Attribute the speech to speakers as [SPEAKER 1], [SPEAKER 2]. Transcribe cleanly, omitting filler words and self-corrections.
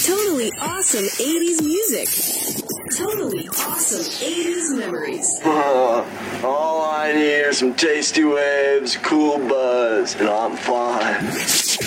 [SPEAKER 1] Totally awesome 80s music. Totally awesome 80s memories.
[SPEAKER 2] All I need are some tasty waves, cool buzz, and I'm fine.